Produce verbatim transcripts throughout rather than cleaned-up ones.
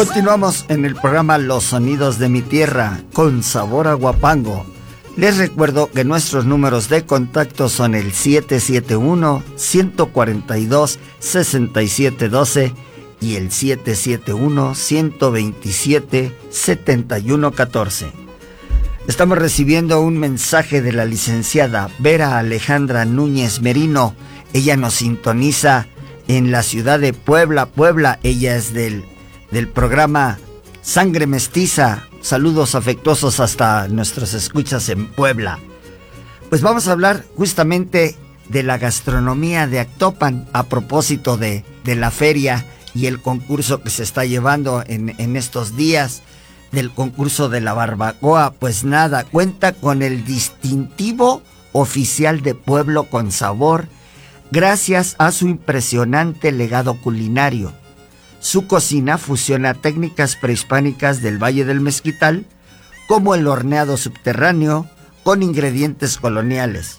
Continuamos en el programa Los Sonidos de mi Tierra, con sabor a Huapango. Les recuerdo que nuestros números de contacto son el siete siete uno, uno cuatro dos, seis siete uno dos y el siete siete uno, uno dos siete, siete uno uno cuatro. Estamos recibiendo un mensaje de la licenciada Vera Alejandra Núñez Merino. Ella nos sintoniza en la ciudad de Puebla, Puebla. Ella es del, del programa Sangre Mestiza. Saludos afectuosos hasta nuestros escuchas en Puebla. Pues vamos a hablar justamente de la gastronomía de Actopan a propósito de, de la feria y el concurso que se está llevando en, en estos días del concurso de la barbacoa. Pues nada, cuenta con el distintivo oficial de Pueblo con Sabor gracias a su impresionante legado culinario. Su cocina fusiona técnicas prehispánicas del Valle del Mezquital, como el horneado subterráneo, con ingredientes coloniales.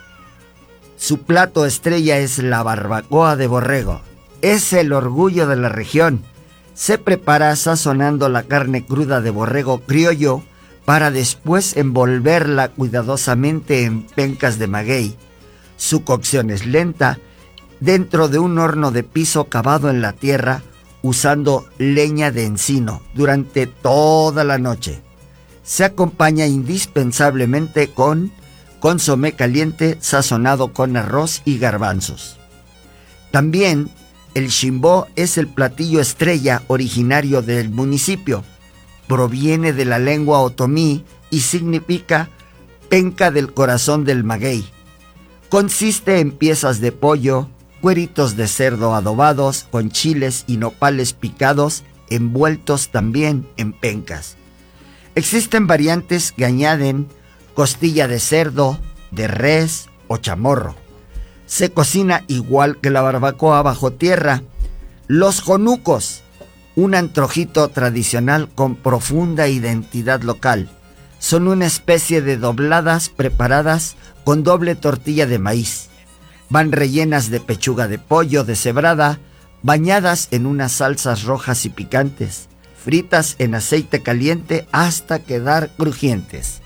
Su plato estrella es la barbacoa de borrego. Es el orgullo de la región. Se prepara sazonando la carne cruda de borrego criollo para después envolverla cuidadosamente en pencas de maguey. Su cocción es lenta, dentro de un horno de piso cavado en la tierra, usando leña de encino durante toda la noche. Se acompaña indispensablemente con consomé caliente sazonado con arroz y garbanzos. También el chimbó es el platillo estrella originario del municipio. Proviene de la lengua otomí y significa penca del corazón del maguey. Consiste en piezas de pollo, cueritos de cerdo adobados con chiles y nopales picados, envueltos también en pencas. Existen variantes que añaden costilla de cerdo, de res o chamorro. Se cocina igual que la barbacoa bajo tierra. Los jonucos, un antojito tradicional con profunda identidad local. Son una especie de dobladas preparadas con doble tortilla de maíz. Van rellenas de pechuga de pollo deshebrada, bañadas en unas salsas rojas y picantes, fritas en aceite caliente hasta quedar crujientes.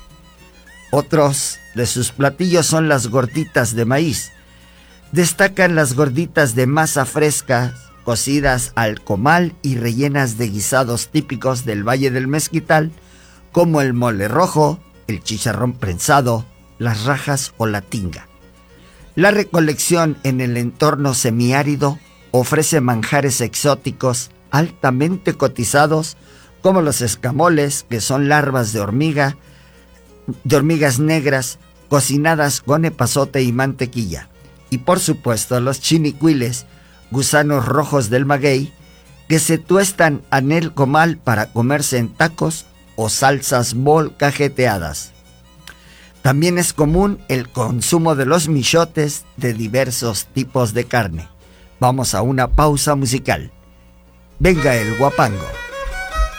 Otros de sus platillos son las gorditas de maíz. Destacan las gorditas de masa fresca, cocidas al comal y rellenas de guisados típicos del Valle del Mezquital, como el mole rojo, el chicharrón prensado, las rajas o la tinga. La recolección en el entorno semiárido ofrece manjares exóticos altamente cotizados, como los escamoles, que son larvas de hormiga, de hormigas negras, cocinadas con epazote y mantequilla. Y por supuesto los chinicuiles, gusanos rojos del maguey, que se tuestan en el comal para comerse en tacos o salsas molcajeteadas. También es común el consumo de los michotes de diversos tipos de carne. Vamos a una pausa musical. Venga el Huapango.